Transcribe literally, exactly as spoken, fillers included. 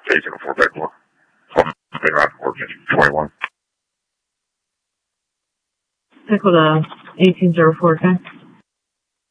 eighteen oh four Piccolo. From Big Rock Coordinate twenty-one. Piccolo eighteen oh four, okay?